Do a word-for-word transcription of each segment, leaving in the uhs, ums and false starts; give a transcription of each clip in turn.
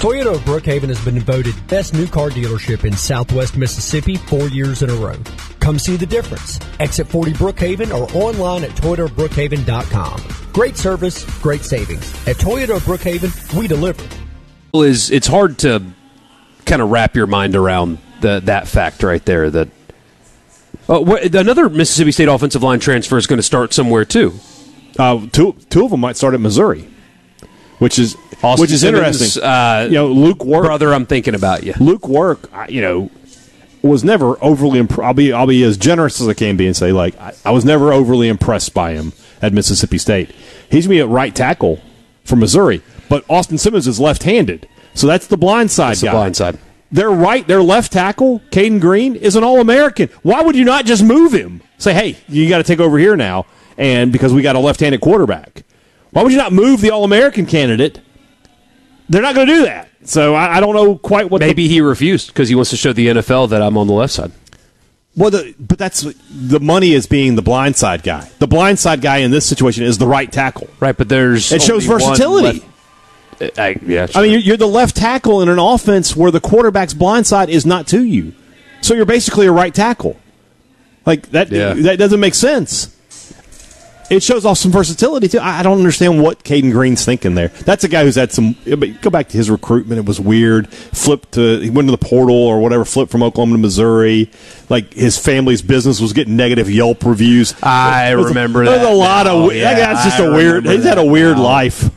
Toyota of Brookhaven has been voted best new car dealership in Southwest Mississippi four years in a row. Come see the difference. Exit forty Brookhaven or online at toyota of brookhaven dot com. Great service, great savings. At Toyota of Brookhaven, we deliver. Is it's hard to kind of wrap your mind around the, that fact right there. That uh, what, another Mississippi State offensive line transfer is going to start somewhere too. Uh, two two of them might start at Missouri, which is Austin which is Simmons, interesting. Uh, you know, Luke Work, brother, I'm thinking about you. Luke Work, you know, was never overly. Imp- I'll be I'll be as generous as I can be and say like I, I was never overly impressed by him at Mississippi State. He's gonna be at right tackle for Missouri, but Austin Simmons is left-handed, so that's the blind side That's guy. the blind side. Their right, their left tackle, Caden Green, is an All-American. Why would you not just move him? Say, hey, you got to take over here now, and because we got a left-handed quarterback. Why would you not move the All-American candidate? They're not going to do that. So I, I don't know quite what. Maybe the, he refused because he wants to show the N F L that I'm on the left side. Well, the, but that's the money is being the blind side guy. The blind side guy in this situation is the right tackle. Right, but there's it shows versatility. Left, I, yeah, I mean, you're, you're the left tackle in an offense where the quarterback's blind side is not to you, so you're basically a right tackle. Like that, yeah. that doesn't make sense. It shows off some versatility too. I, I don't understand what Caden Green's thinking there. That's a guy who's had some. Go back to his recruitment; it was weird. Flipped to he went to the portal or whatever. Flipped from Oklahoma to Missouri. Like his family's business was getting negative Yelp reviews. I there's remember a, that. There's a lot now. of. Yeah, that guy's just I a weird. He's had a weird now. life.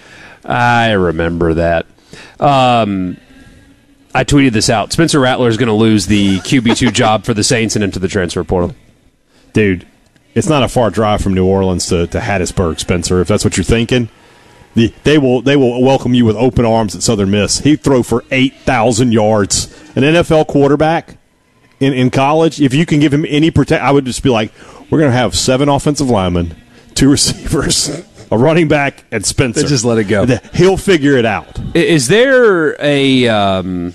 I remember that. Um, I tweeted this out. Spencer Rattler is going to lose the Q B two job for the Saints and into the transfer portal. Dude, it's not a far drive from New Orleans to, to Hattiesburg, Spencer, if that's what you're thinking. The, they will they will welcome you with open arms at Southern Miss. He'd throw for eight thousand yards. An N F L quarterback in, in college, if you can give him any protect, I would just be like, we're going to have seven offensive linemen, two receivers, a running back, and Spencer. Just let it go. He'll figure it out. Is there a... Um,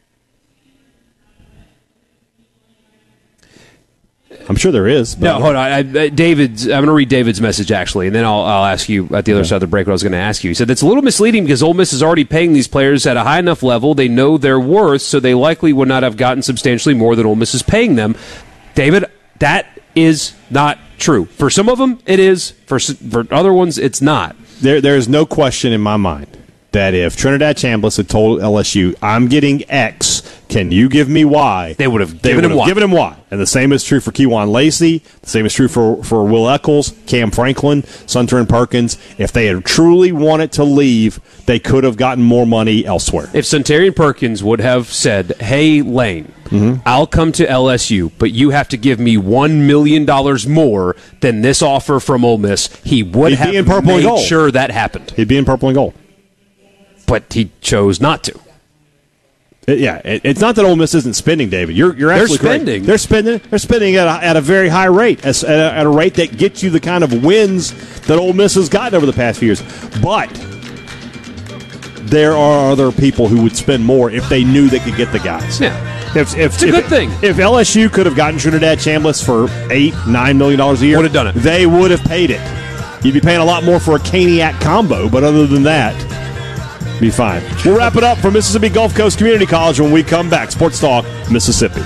I'm sure there is. No, hold on. I, I, David's. I'm going to read David's message actually, and then I'll, I'll ask you at the other okay. side of the break what I was going to ask you. He said it's a little misleading because Ole Miss is already paying these players at a high enough level. They know their worth, so they likely would not have gotten substantially more than Ole Miss is paying them. David, that is not true. For some of them, it is. For for other ones, it's not. There, there is no question in my mind that if Trinidad Chambliss had told L S U, I'm getting X, can you give me Y? They would have they given would him have Y. given him Y. And the same is true for Kejuan Lacey. The same is true for, for Will Eccles, Cam Franklin, Sunturn Perkins. If they had truly wanted to leave, they could have gotten more money elsewhere. If Sunturn Perkins would have said, hey, Lane, mm-hmm. I'll come to L S U, but you have to give me one million dollars more than this offer from Ole Miss, he would He'd have be in purple and made gold. sure that happened. He'd be in purple and gold. But he chose not to. It, yeah, it, it's not that Ole Miss isn't spending, David. You're you're They're absolutely spending. correct. They're spending. They're spending at a, at a very high rate, at a, at a rate that gets you the kind of wins that Ole Miss has gotten over the past few years. But there are other people who would spend more if they knew they could get the guys. Yeah, if, if, it's a if, good thing. If L S U could have gotten Trinidad Chambliss for eight, nine million dollars a year, would have done it. They would have paid it. You'd be paying a lot more for a Caniac combo, but other than that, be fine. We'll wrap it up from Mississippi Gulf Coast Community College when we come back. Sports Talk, Mississippi.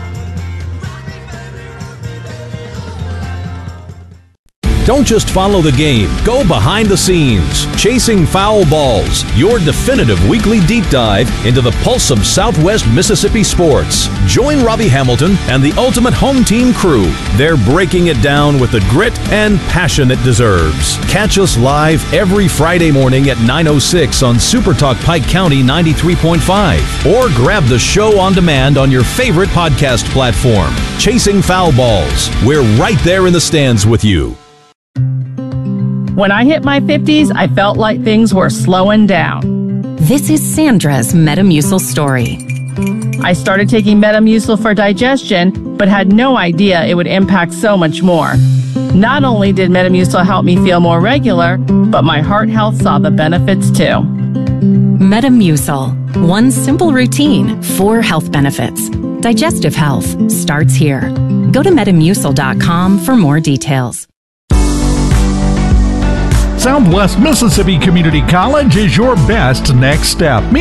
Don't just follow the game. Go behind the scenes. Chasing Foul Balls, your definitive weekly deep dive into the pulse of Southwest Mississippi sports. Join Robbie Hamilton and the Ultimate Home Team crew. They're breaking it down with the grit and passion it deserves. Catch us live every Friday morning at nine oh six on Super Talk Pike County ninety-three point five. Or grab the show on demand on your favorite podcast platform. Chasing Foul Balls. We're right there in the stands with you. When I hit my fifties, I felt like things were slowing down. This is Sandra's Metamucil story. I started taking Metamucil for digestion, but had no idea it would impact so much more. Not only did Metamucil help me feel more regular, but my heart health saw the benefits too. Metamucil. One simple routine, four health benefits. Digestive health starts here. Go to metamucil dot com for more details. Southwest Mississippi Community College is your best next step.